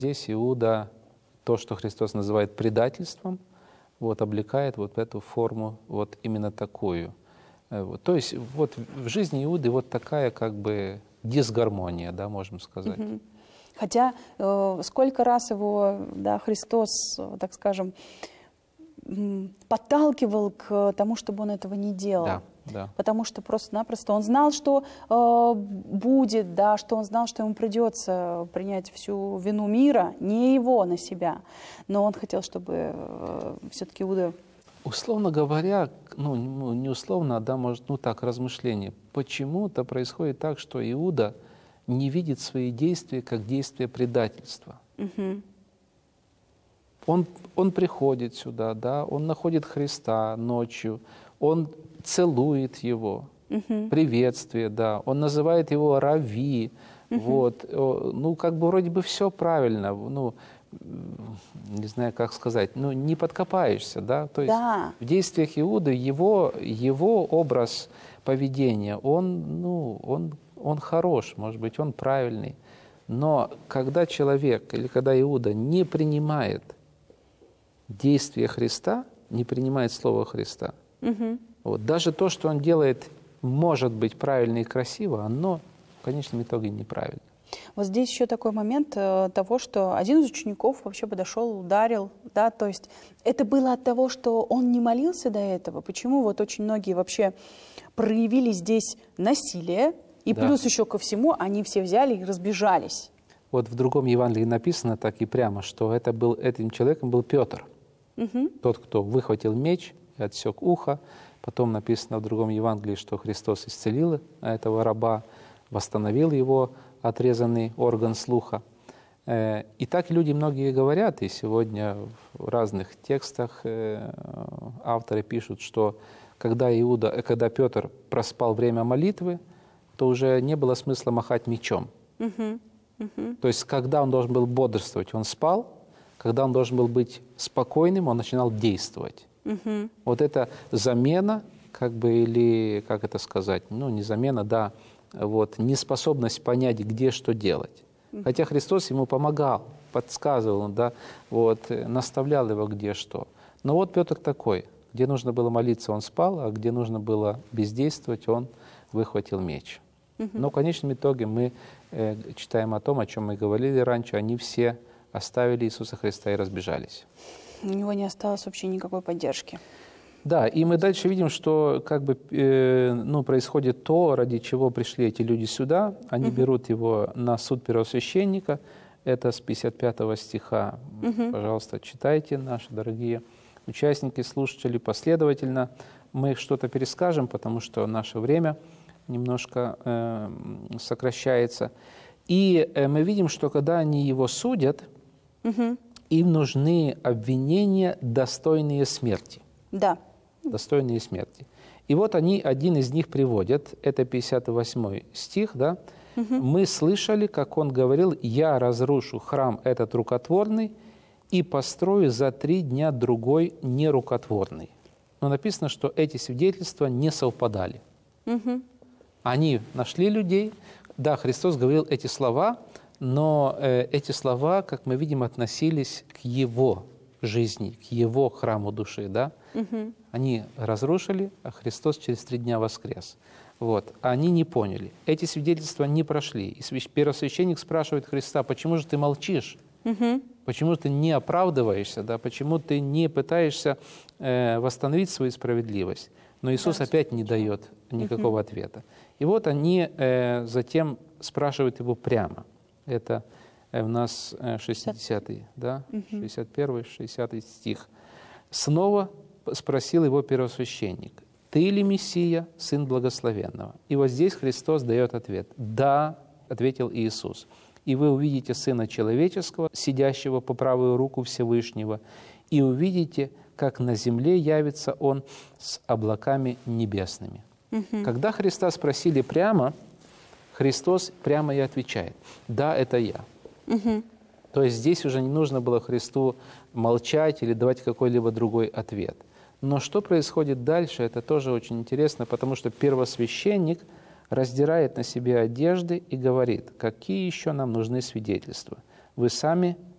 Здесь Иуда, то, что Христос называет предательством, вот, облекает вот эту форму, вот именно такую. Вот. То есть вот в жизни Иуды вот такая как бы дисгармония, да, можем сказать. Хотя сколько раз его, да, Христос, так скажем, подталкивал к тому, чтобы он этого не делал. Да, да. Потому что просто-напросто он знал, что будет, да, что он знал, что ему придется принять всю вину мира, не его на себя. Но он хотел, чтобы все-таки Иуда... Условно говоря, ну не условно, да, может, ну так, размышление. Почему-то происходит так, что Иуда не видит свои действия как действия предательства. Угу. Он приходит сюда, да, он находит Христа ночью, он целует его, приветствие, да, он называет его Рави, вот, ну, как бы вроде бы все правильно, ну, не знаю, как сказать, ну, не подкопаешься, да, то есть Да. в действиях Иуды его образ поведения, он хорош, может быть, он правильный, но когда человек или когда Иуда не принимает действия Христа, не принимает Слово Христа, вот, даже то, что он делает, может быть правильно и красиво, оно в конечном итоге неправильно. Вот здесь еще такой момент того, что один из учеников вообще подошел, ударил, да, то есть это было от того, что он не молился до этого. Почему вот очень многие вообще проявили здесь насилие, и Да. плюс еще ко всему они все взяли и разбежались. Вот в другом Евангелии написано так и прямо, что этим человеком был Петр, тот, кто выхватил меч и отсек ухо. Потом написано в другом Евангелии, что Христос исцелил этого раба, восстановил его отрезанный орган слуха. И так люди многие говорят, и сегодня в разных текстах авторы пишут, что когда Петр проспал время молитвы, то уже не было смысла махать мечом. То есть, когда он должен был бодрствовать, он спал, когда он должен был быть спокойным, он начинал действовать. Вот это замена, как бы, или, как это сказать, ну, не замена, да, вот, неспособность понять, где что делать. Хотя Христос ему помогал, подсказывал, да, вот, наставлял его где что. Но вот Петр такой, где нужно было молиться, он спал, а где нужно было бездействовать, он выхватил меч. Но в конечном итоге мы читаем о том, о чем мы говорили раньше, они все оставили Иисуса Христа и разбежались. У него не осталось вообще никакой поддержки. Да, и мы дальше видим, что как бы, происходит то, ради чего пришли эти люди сюда. Они берут его на суд первосвященника. Это с 55 стиха. Пожалуйста, читайте, наши дорогие участники, слушатели, последовательно. Мы что-то перескажем, потому что наше время немножко сокращается. И мы видим, что когда они его судят, им нужны обвинения, достойные смерти. Да. Достойные смерти. И вот один из них приводят, это 58 стих, да, «Мы слышали, как он говорил, я разрушу храм этот рукотворный и построю за 3 дня другой нерукотворный». Но написано, что эти свидетельства не совпадали. Они нашли людей, да, Христос говорил эти слова, но эти слова, как мы видим, относились к Его жизни, к Его храму души, да? Они разрушили, а Христос через 3 дня воскрес. Вот. Они не поняли. Эти свидетельства не прошли. И первосвященник спрашивает Христа, почему же ты молчишь? Почему ты не оправдываешься? Да? Почему ты не пытаешься восстановить свою справедливость? Но Иисус опять не дает никакого ответа. И вот они затем спрашивают его прямо. Это у нас 60-й, да? 61-й, 60-й стих. Снова спросил его первосвященник, «Ты ли Мессия, Сын Благословенного?» И вот здесь Христос дает ответ. «Да», — ответил Иисус, «и вы увидите Сына Человеческого, сидящего по правую руку Всевышнего, и увидите, как на земле явится Он с облаками небесными». Когда Христа спросили прямо, Христос прямо и отвечает, «Да, это я». То есть здесь уже не нужно было Христу молчать или давать какой-либо другой ответ. Но что происходит дальше, это тоже очень интересно, потому что первосвященник раздирает на себе одежды и говорит, какие еще нам нужны свидетельства. Вы сами